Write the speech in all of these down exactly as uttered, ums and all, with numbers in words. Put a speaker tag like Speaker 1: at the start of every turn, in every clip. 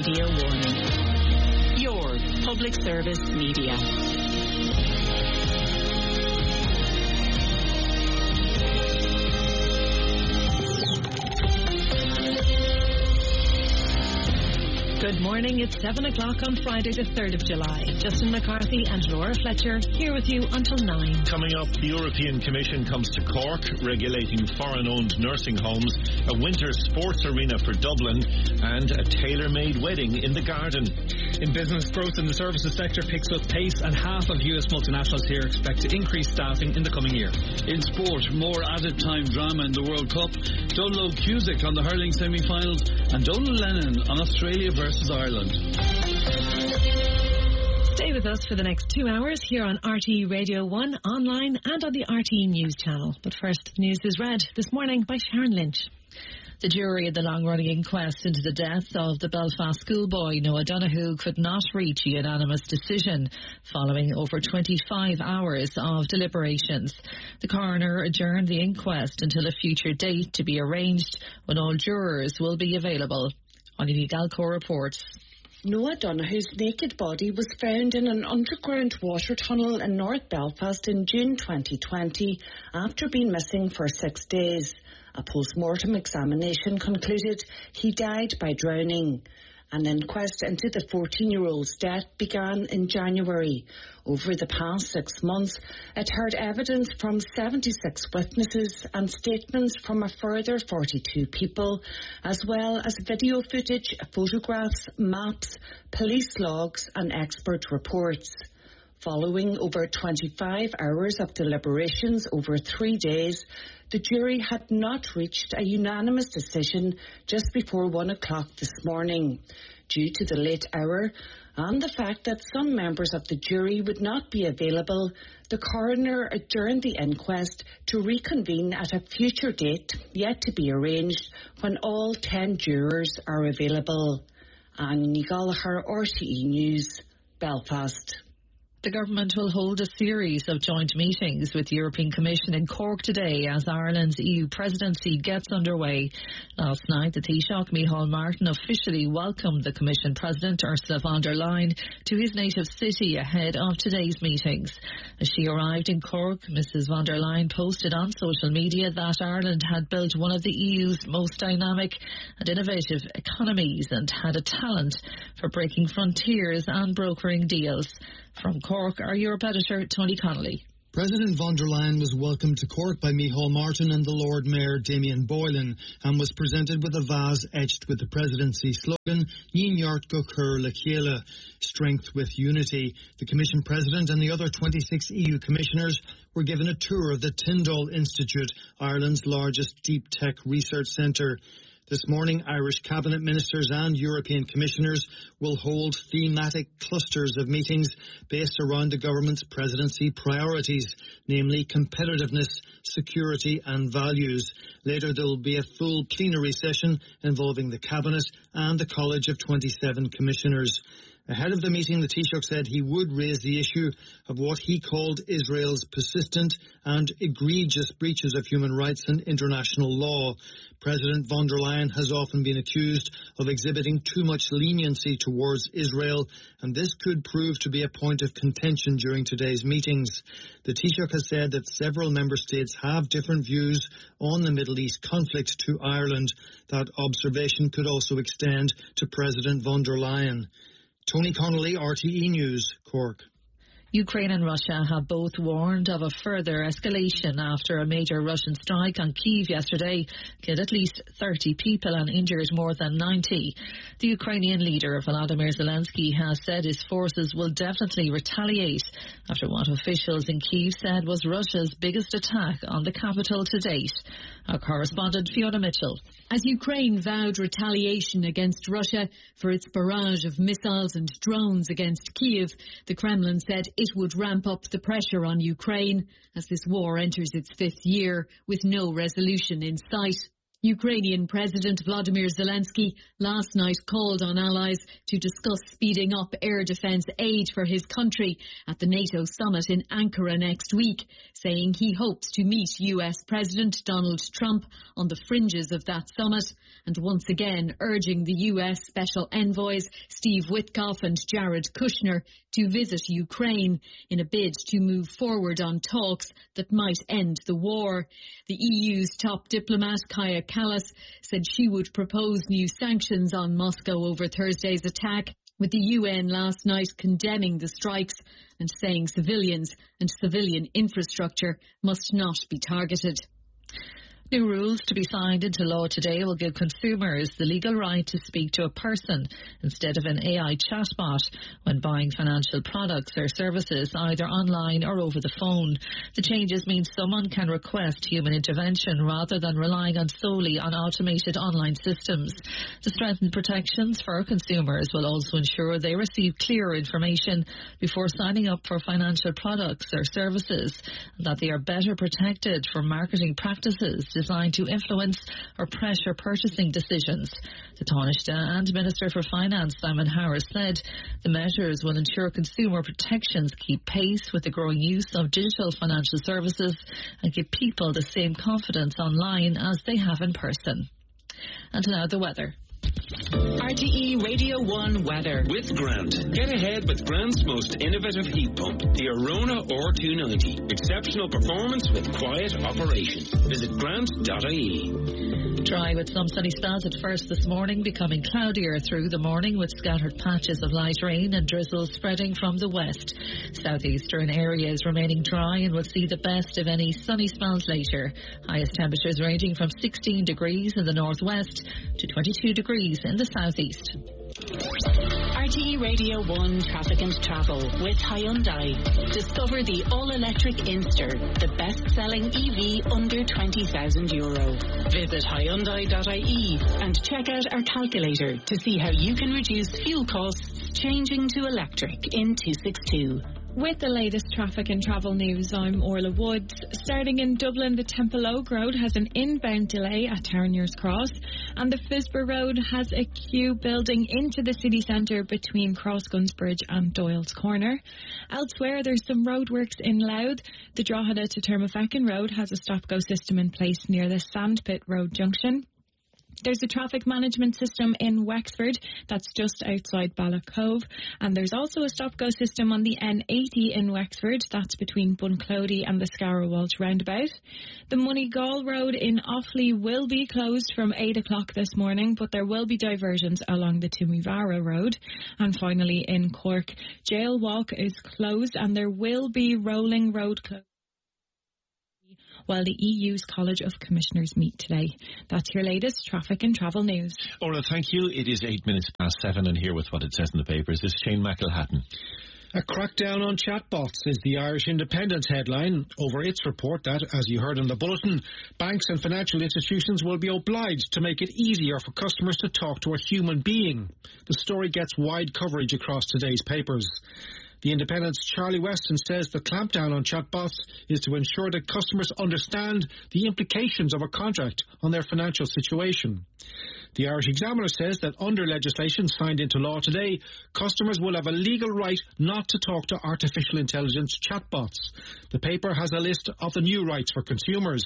Speaker 1: Radio one. Your public service media. Good morning, it's seven o'clock on Friday the third of July. Justin McCarthy and Laura Fletcher here with you until nine.
Speaker 2: Coming up, the European Commission comes to Cork, regulating foreign-owned nursing homes, a winter sports arena for Dublin, and a tailor-made wedding in the garden.
Speaker 3: In business, growth in the services sector picks up pace, and half of U S multinationals here expect to increase staffing in the coming year.
Speaker 4: In sport, more added time drama in the World Cup, Donald Cusick on the hurling semi-finals, and Donald Lennon on Australia versus Ireland.
Speaker 1: Stay with us for the next two hours here on R T E Radio one, online and on the R T E News channel. But first, the news is read this morning by Sharon Lynch. The jury in the long-running inquest into the death of the Belfast schoolboy Noah Donoghue could not reach a unanimous decision following over twenty-five hours of deliberations. The coroner adjourned the inquest until a future date to be arranged when all jurors will be available. Olivier Galcourt reports.
Speaker 5: Noah Donoghue's naked body was found in an underground water tunnel in North Belfast in June twenty twenty after being missing for six days. A post-mortem examination concluded he died by drowning. An inquest into the fourteen-year-old's death began in January. Over the past six months, it heard evidence from seventy-six witnesses and statements from a further forty-two people, as well as video footage, photographs, maps, police logs and expert reports. Following over twenty-five hours of deliberations over three days, the jury had not reached a unanimous decision just before one o'clock this morning. Due to the late hour and the fact that some members of the jury would not be available, the coroner adjourned the inquest to reconvene at a future date, yet to be arranged, when all ten jurors are available. Anne Gallagher, R T E News, Belfast.
Speaker 1: The government will hold a series of joint meetings with the European Commission in Cork today as Ireland's E U presidency gets underway. Last night, the Taoiseach, Micheál Martin, officially welcomed the Commission President, Ursula von der Leyen, to his native city ahead of today's meetings. As she arrived in Cork, Missus von der Leyen posted on social media that Ireland had built one of the E U's most dynamic and innovative economies and had a talent for breaking frontiers and brokering deals. From Cork, our Europe editor, Tony Connolly.
Speaker 6: President von der Leyen was welcomed to Cork by Micheál Martin and the Lord Mayor Damien Boylan and was presented with a vase etched with the presidency slogan, Níniart go chur le chéile, strength with unity. The Commission President and the other twenty-six E U commissioners were given a tour of the Tyndall Institute, Ireland's largest deep tech research centre. This morning, Irish Cabinet Ministers and European Commissioners will hold thematic clusters of meetings based around the government's presidency priorities, namely competitiveness, security and values. Later, there will be a full plenary session involving the Cabinet and the College of twenty-seven Commissioners. Ahead of the meeting, the Taoiseach said he would raise the issue of what he called Israel's persistent and egregious breaches of human rights and international law. President von der Leyen has often been accused of exhibiting too much leniency towards Israel, and this could prove to be a point of contention during today's meetings. The Taoiseach has said that several member states have different views on the Middle East conflict to Ireland. That observation could also extend to President von der Leyen. Tony Connolly, R T E News, Cork.
Speaker 1: Ukraine and Russia have both warned of a further escalation after a major Russian strike on Kyiv yesterday killed at least thirty people and injured more than ninety. The Ukrainian leader, Volodymyr Zelensky, has said his forces will definitely retaliate after what officials in Kyiv said was Russia's biggest attack on the capital to date. Our correspondent Fiona Mitchell.
Speaker 7: As Ukraine vowed retaliation against Russia for its barrage of missiles and drones against Kyiv, the Kremlin said it would ramp up the pressure on Ukraine as this war enters its fifth year with no resolution in sight. Ukrainian President Vladimir Zelensky last night called on allies to discuss speeding up air defence aid for his country at the NATO summit in Ankara next week, saying he hopes to meet U S President Donald Trump on the fringes of that summit, and once again urging the U S Special Envoys Steve Witkoff and Jared Kushner to visit Ukraine in a bid to move forward on talks that might end the war. The E U's top diplomat, Kaja Kallas, said she would propose new sanctions on Moscow over Thursday's attack, with the U N last night condemning the strikes and saying civilians and civilian infrastructure must not be targeted.
Speaker 1: New rules to be signed into law today will give consumers the legal right to speak to a person instead of an A I chatbot when buying financial products or services either online or over the phone. The changes mean someone can request human intervention rather than relying on solely on automated online systems. The strengthened protections for consumers will also ensure they receive clear information before signing up for financial products or services, and that they are better protected from marketing practices designed to influence or pressure purchasing decisions. The Taoiseach and Minister for Finance Simon Harris said the measures will ensure consumer protections keep pace with the growing use of digital financial services and give people the same confidence online as they have in person. And now the weather.
Speaker 8: R T E Radio one weather.
Speaker 9: With Grant. Get ahead with Grant's most innovative heat pump, the Arona R two ninety. Exceptional performance with quiet operation. Visit grant dot I E.
Speaker 1: Dry with some sunny spells at first this morning, becoming cloudier through the morning with scattered patches of light rain and drizzle spreading from the west. Southeastern areas remaining dry and will see the best of any sunny spells later. Highest temperatures ranging from sixteen degrees in the northwest to twenty-two degrees in the southeast.
Speaker 8: R T E Radio one Traffic and Travel with Hyundai. Discover the all-electric Inster, the best-selling E V under twenty thousand euro. Visit hyundai dot I E and check out our calculator to see how you can reduce fuel costs changing to electric in two sixty-two.
Speaker 10: With the latest traffic and travel news, I'm Orla Woods. Starting in Dublin, the Temple Oak Road has an inbound delay at Towner's Cross, and the Fisber Road has a queue building into the city centre between Crossguns Bridge and Doyle's Corner. Elsewhere, there's some roadworks in Louth. The Drogheda to Termafeckin Road has a stop-go system in place near the Sandpit Road junction. There's a traffic management system in Wexford that's just outside Ballacove, and there's also a stop-go system on the N eighty in Wexford that's between Bunclody and the Scarrow Walsh roundabout. The Moneygall Road in Offaly will be closed from eight o'clock this morning, but there will be diversions along the Tumivara Road. And finally in Cork, Jail Walk is closed and there will be rolling road closure while the E U's College of Commissioners meet today. That's your latest traffic and travel news.
Speaker 2: Orla, thank you. It is eight minutes past seven, and here with what it says in the papers is Shane McElhatton.
Speaker 3: A crackdown on chatbots is the Irish Independent headline over its report that, as you heard in the bulletin, banks and financial institutions will be obliged to make it easier for customers to talk to a human being. The story gets wide coverage across today's papers. The Independent's Charlie Weston says the clampdown on chatbots is to ensure that customers understand the implications of a contract on their financial situation. The Irish Examiner says that under legislation signed into law today, customers will have a legal right not to talk to artificial intelligence chatbots. The paper has a list of the new rights for consumers.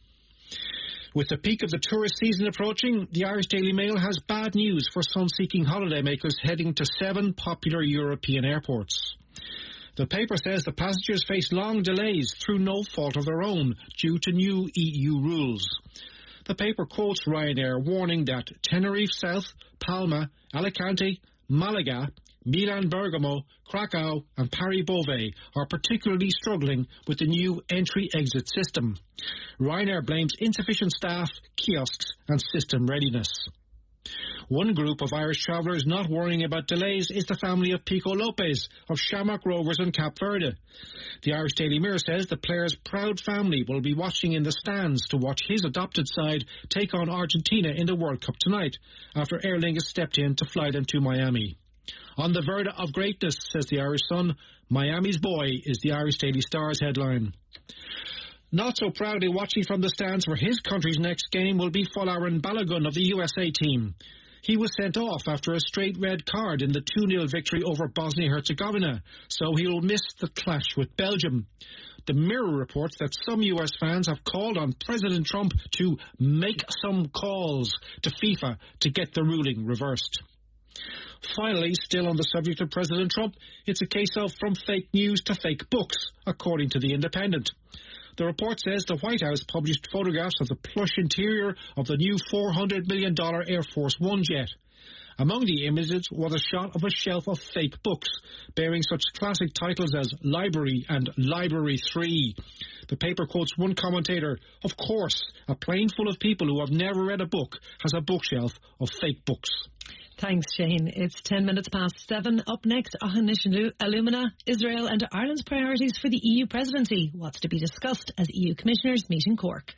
Speaker 3: With the peak of the tourist season approaching, the Irish Daily Mail has bad news for some seeking holidaymakers heading to seven popular European airports. The paper says the passengers face long delays through no fault of their own due to new E U rules. The paper quotes Ryanair warning that Tenerife South, Palma, Alicante, Malaga, Milan Bergamo, Krakow and Paris-Beauvais are particularly struggling with the new entry-exit system. Ryanair blames insufficient staff, kiosks and system readiness. One group of Irish travellers not worrying about delays is the family of Pico Lopez of Shamrock Rovers in Cape Verde. The Irish Daily Mirror says the player's proud family will be watching in the stands to watch his adopted side take on Argentina in the World Cup tonight after Aer Lingus stepped in to fly them to Miami. On the verge of greatness, says the Irish Sun, Miami's boy is the Irish Daily Star's headline. Not so proudly watching from the stands for his country's next game will be Folarin Balogun of the U S A team. He was sent off after a straight red card in the two nil victory over Bosnia-Herzegovina, so he will miss the clash with Belgium. The Mirror reports that some U S fans have called on President Trump to make some calls to FIFA to get the ruling reversed. Finally, still on the subject of President Trump, it's a case of from fake news to fake books, according to The Independent. The report says the White House published photographs of the plush interior of the new four hundred million dollars Air Force One jet. Among the images was a shot of a shelf of fake books, bearing such classic titles as Library and Library three. The paper quotes one commentator, "Of course, a plane full of people who have never read a book has a bookshelf of fake books."
Speaker 1: Thanks, Shane. It's ten minutes past seven. Up next, Ahanish Illumina, Israel and Ireland's priorities for the E U presidency. What's to be discussed as E U commissioners meet in Cork?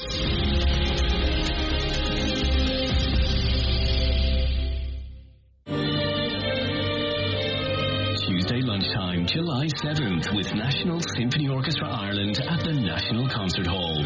Speaker 11: Tuesday lunchtime, July seventh, with National Symphony Orchestra Ireland at the National Concert Hall.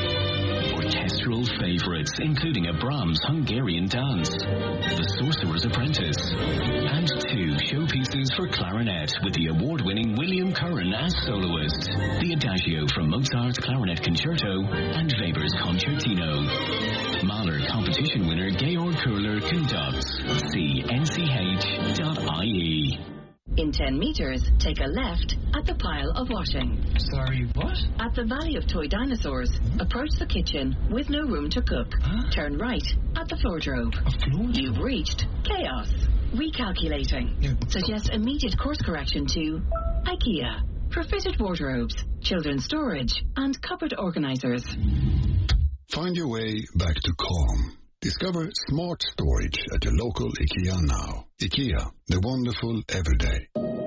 Speaker 11: Orchestral favourites, including a Brahms Hungarian dance, The Sorcerer's Apprentice, and two showpieces for clarinet with the award-winning William Curran as soloist, the Adagio from Mozart's Clarinet Concerto and Weber's Concertino. Mahler competition winner Georg Kuhler conducts. See N C H dot I E.
Speaker 12: In ten metres, take a left at the pile of washing.
Speaker 13: Sorry, what?
Speaker 12: At the Valley of Toy Dinosaurs, approach the kitchen with no room to cook.
Speaker 13: Huh?
Speaker 12: Turn right at the floordrobe.
Speaker 13: A floor?
Speaker 12: You've reached chaos. Recalculating.
Speaker 13: Yeah.
Speaker 12: Suggest immediate course correction to IKEA for fitted wardrobes, children's storage, and cupboard organisers.
Speaker 14: Find your way back to calm. Discover smart storage at your local IKEA now. IKEA, the wonderful everyday.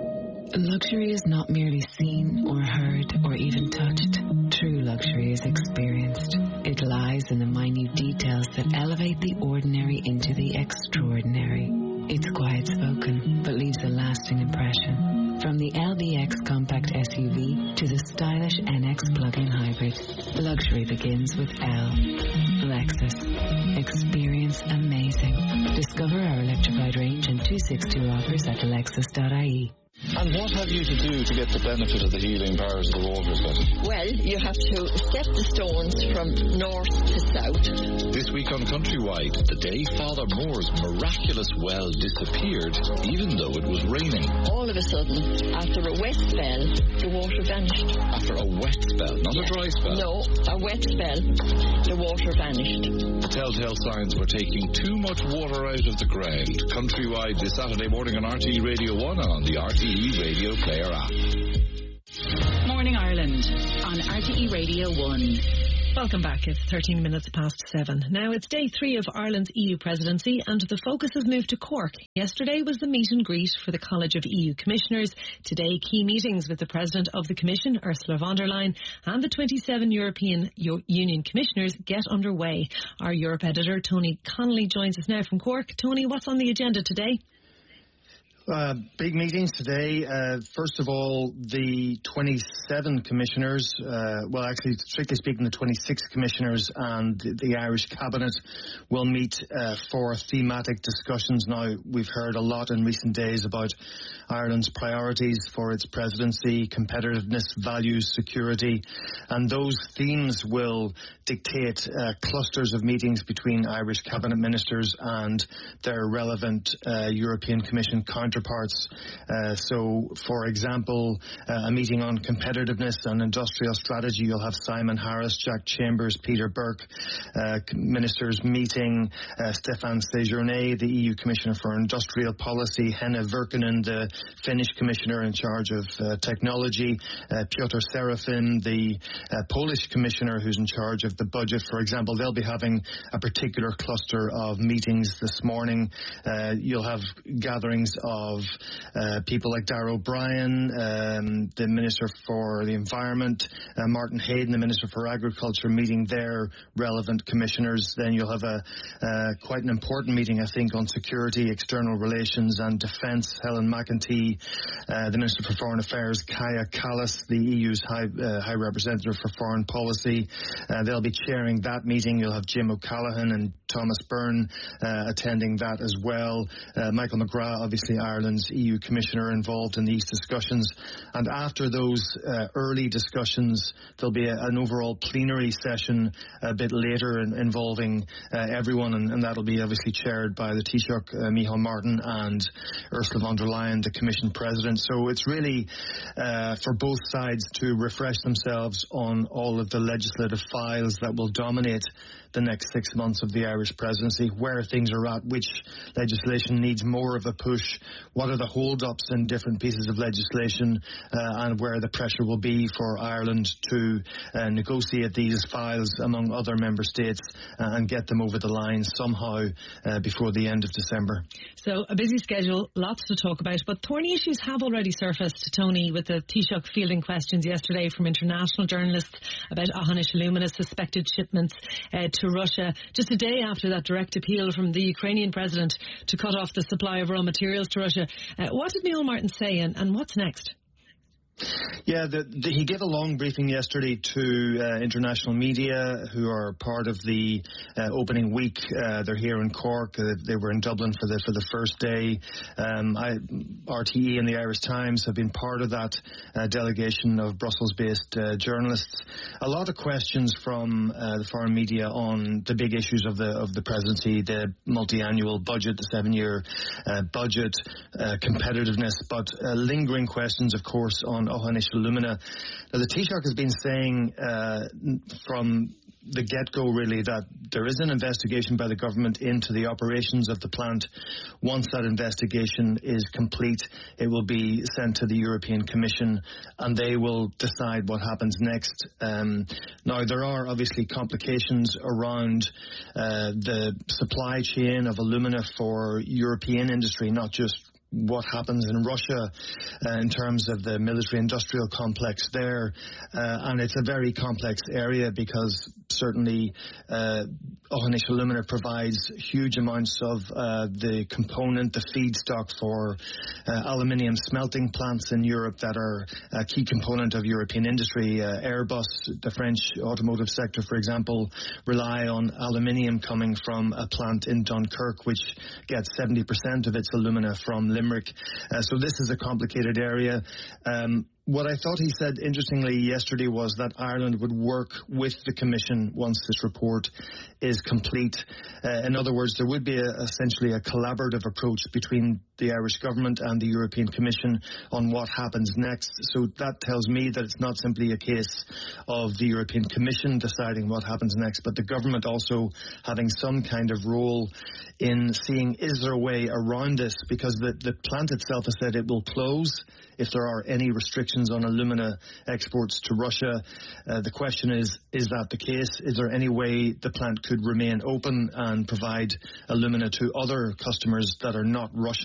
Speaker 15: Luxury is not merely seen or heard or even touched. True luxury is experienced. It lies in the minute details that elevate the ordinary into the extraordinary. It's quiet spoken, but leaves a lasting impression. From the L B X compact S U V to the stylish N X plug-in hybrid, luxury begins with L. Lexus. Experience amazing. Discover our electrified range and two sixty-two offers at lexus dot I E.
Speaker 16: And what have you to do to get the benefit of the healing powers of the waters, Betty?
Speaker 17: Well, you have to step the stones from north to south.
Speaker 16: This week on Countrywide, the day Father Moore's miraculous well disappeared, even though it was raining.
Speaker 17: All of a sudden, after a wet spell, the water vanished.
Speaker 16: After a wet spell, not
Speaker 17: yeah.
Speaker 16: a dry spell?
Speaker 17: No, a wet spell, the water vanished.
Speaker 16: The telltale signs were taking too much water out of the ground. Countrywide this Saturday morning on R T E Radio one and on the R T E Radio Player app.
Speaker 8: Morning Ireland on R T E Radio one.
Speaker 1: Welcome back. It's thirteen minutes past seven. Now it's day three of Ireland's E U presidency and the focus has moved to Cork. Yesterday was the meet and greet for the College of E U Commissioners. Today, key meetings with the President of the Commission, Ursula von der Leyen, and the twenty-seven European Union Commissioners get underway. Our Europe editor, Tony Connolly, joins us now from Cork. Tony, what's on the agenda today?
Speaker 18: Uh, big meetings today. Uh, first of all, the twenty-seven commissioners, uh, well, actually, strictly speaking, the twenty-six commissioners and the Irish Cabinet will meet uh, for thematic discussions. Now, we've heard a lot in recent days about Ireland's priorities for its presidency, competitiveness, values, security, and those themes will dictate uh, clusters of meetings between Irish Cabinet ministers and their relevant uh, European Commission counterparts. counterparts. Uh, so, for example, uh, a meeting on competitiveness and industrial strategy, you'll have Simon Harris, Jack Chambers, Peter Burke, uh, ministers meeting, uh, Stefan Sejourné, the E U Commissioner for Industrial Policy, Henna Virkkunen, the Finnish Commissioner in charge of uh, technology, uh, Piotr Serafin, the uh, Polish Commissioner who's in charge of the budget, for example. They'll be having a particular cluster of meetings this morning. Uh, you'll have gatherings of of uh, people like Darragh O'Brien, um, the Minister for the Environment, uh, Martin Hayden, the Minister for Agriculture, meeting their relevant commissioners. Then you'll have a uh, quite an important meeting, I think, on security, external relations and defence. Helen McEntee, uh, the Minister for Foreign Affairs, Kaja Kallas, the E U's High, uh, High Representative for Foreign Policy. Uh, they'll be chairing that meeting. You'll have Jim O'Callaghan and Thomas Byrne uh, attending that as well. Uh, Michael McGrath, obviously Ireland's E U Commissioner, involved in these discussions. And after those uh, early discussions, there'll be a, an overall plenary session a bit later in, involving uh, everyone, and, and that'll be obviously chaired by the Taoiseach, uh, Micheál Martin, and Ursula von der Leyen, the Commission President. So it's really uh, for both sides to refresh themselves on all of the legislative files that will dominate the next six months of the Irish presidency, where things are at, which legislation needs more of a push, what are the hold-ups in different pieces of legislation, uh, and where the pressure will be for Ireland to uh, negotiate these files among other member states uh, and get them over the line somehow uh, before the end of December.
Speaker 13: So a busy schedule, lots to talk about, but thorny issues have already surfaced, Tony, with the Taoiseach fielding questions yesterday from international journalists about Ahanish Lumina's suspected shipments uh, to Russia, just a day after that direct appeal from the Ukrainian president to cut off the supply of raw materials to Russia. Uh, what did Micheál Martin say, and, and what's next?
Speaker 18: Yeah, the, the, he gave a long briefing yesterday to uh, international media who are part of the uh, opening week. Uh, they're here in Cork. Uh, they were in Dublin for the for the first day. Um, I, R T E and the Irish Times have been part of that uh, delegation of Brussels-based uh, journalists. A lot of questions from uh, the foreign media on the big issues of the of the presidency, the multi-annual budget, the seven-year uh, budget, uh, competitiveness, but uh, lingering questions, of course, on Ahanish Lumina. Now, the Taoiseach has been saying uh, from the get-go, really, that there is an investigation by the government into the operations of the plant. Once that investigation is complete, it will be sent to the European Commission and they will decide what happens next. Um, now, there are obviously complications around uh, the supply chain of alumina for European industry, not just what happens in Russia uh, in terms of the military-industrial complex there. Uh, and it's a very complex area because certainly uh, Ahanish Lumina provides huge amounts of uh, the component, the feedstock for uh, aluminium smelting plants in Europe that are a key component of European industry. Uh, Airbus, the French automotive sector, for example, rely on aluminium coming from a plant in Dunkirk, which gets seventy percent of its alumina from Limerick. Uh, so this is a complicated area. Um, What I thought he said interestingly yesterday was that Ireland would work with the Commission once this report is complete. Uh, in other words, there would be a, essentially a collaborative approach between the Irish government and the European Commission on what happens next. So that tells me that it's not simply a case of the European Commission deciding what happens next, but the government also having some kind of role in seeing, is there a way around this? Because the, the plant itself has said it will close if there are any restrictions on alumina exports to Russia. Uh, the question is, is that the case? Is there any way the plant could remain open and provide alumina to other customers that are not Russian?